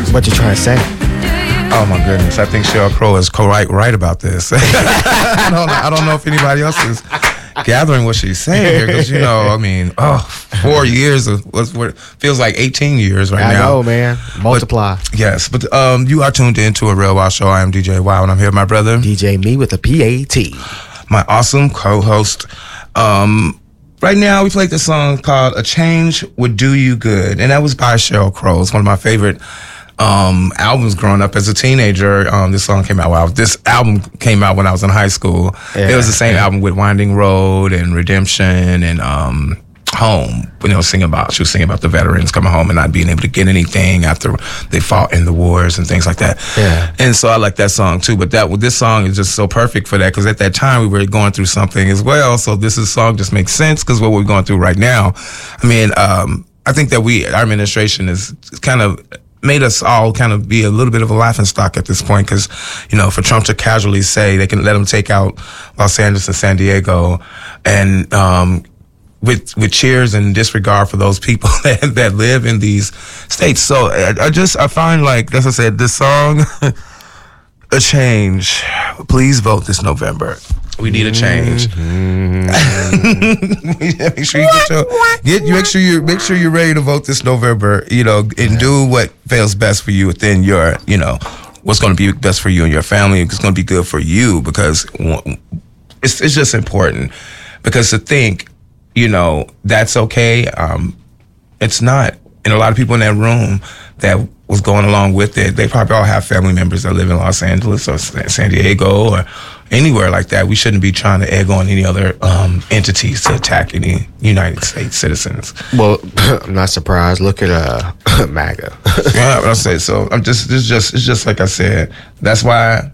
What you trying to say? Oh my goodness! I think Sheryl Crow is right about this. I don't know if anybody else is gathering what she's saying here, because 4 years of what feels like 18 years right now. I know, man. Multiply. Yes, but you are tuned into A Real Wow Show. I am DJ Wow, and I'm here with my brother DJ Me with a PAT. My awesome co-host. Right now, we played this song called "A Change Would Do You Good," and that was by Sheryl Crow. It's one of my favorite albums growing up as a teenager. This song came out. This album came out when I was in high school. Yeah, it was the same album with Winding Road and Redemption and Home. She was singing about the veterans coming home and not being able to get anything after they fought in the wars and things like that. Yeah. And so I like that song too. But this song is just so perfect for that, because at that time we were going through something as well. So this song just makes sense, because what we're going through right now. I think that our administration is kind of made us all kind of be a little bit of a laughing stock at this point, because, for Trump to casually say they can let him take out Los Angeles and San Diego, and with cheers and disregard for those people that live in these states. So I find, like, as I said, this song, A Change, please vote this November. We need a change. Make sure you're ready to vote this November. And do what feels best for you within your, what's going to be best for you and your family. It's going to be good for you, because it's just important. Because to think, that's okay. It's not. And a lot of people in that room that was going along with it, they probably all have family members that live in Los Angeles or San Diego or anywhere like that. We shouldn't be trying to egg on any other entities to attack any United States citizens. Well, I'm not surprised. Look at MAGA. Yeah, I'll say so. It's just like I said. That's why.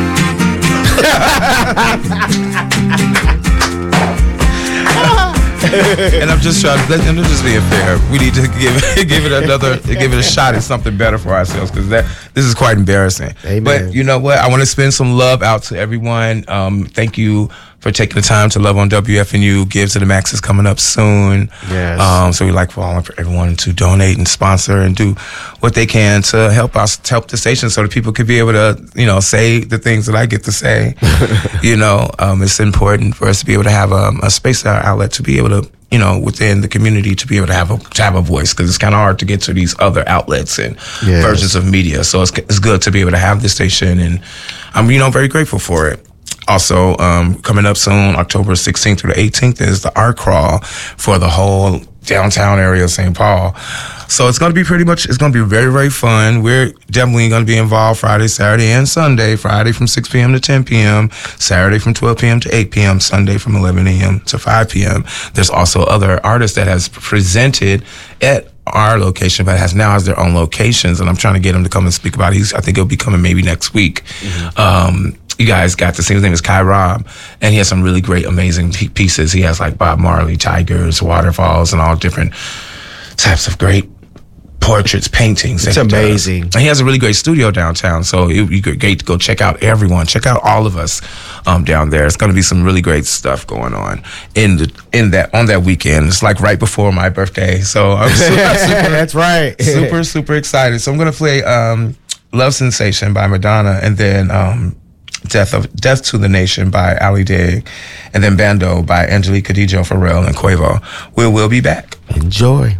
And I'm just trying to just being fair. We need to give it a shot at something better for ourselves, because this is quite embarrassing. Amen. But you know what? I want to spend some love out to everyone. Thank you for taking the time to love on WFNU. Give to the Max is coming up soon. Yes. So we like for everyone to donate and sponsor and do what they can to help the station, so that people could be able to, say the things that I get to say. It's important for us to be able to have a space, outlet to be able to, within the community, to be able to have a voice, because it's kind of hard to get to these other outlets and versions of media. So it's good to be able to have this station, and I'm, very grateful for it. Also, coming up soon, October 16th through the 18th, is the Art Crawl for the whole downtown area of St. Paul. So it's going to be very, very fun. We're definitely going to be involved Friday, Saturday, and Sunday. Friday from 6 p.m. to 10 p.m., Saturday from 12 p.m. to 8 p.m., Sunday from 11 a.m. to 5 p.m. There's also other artists that has presented at our location, but has their own locations, and I'm trying to get him to come and speak about it. I think he'll be coming maybe next week. Mm-hmm. You guys got to see, his name is Kai Rob, and he has some really great, amazing pieces. He has like Bob Marley, tigers, waterfalls, and all different types of great portraits, paintings. It's amazing. And he has a really great studio downtown, so it would be great to go check out everyone. Check out all of us down there. It's going to be some really great stuff going on on that weekend. It's like right before my birthday, so I'm super that's right. super excited. So I'm going to play Love Sensation by Madonna, and then Death to the Nation by Ali Digg, and then Bando by Angelique Kidjo, Pharrell, and Quavo. We'll be back. Enjoy.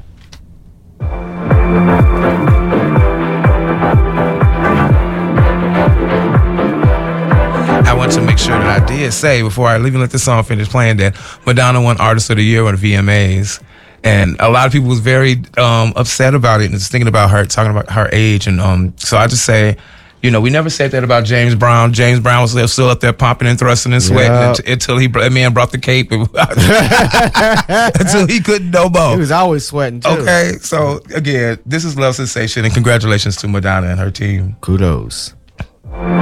I want to make sure that I did say, before I even let the song finish playing, that Madonna won Artist of the Year on the VMAs. And a lot of people was very upset about it, and just thinking about her, talking about her age. And so I just say, we never said that about James Brown. James Brown was still up there pumping and thrusting and sweating until that man brought the cape until he couldn't no more. He was always sweating too. Okay, so again, this is Love Sensation, and congratulations to Madonna and her team. Kudos.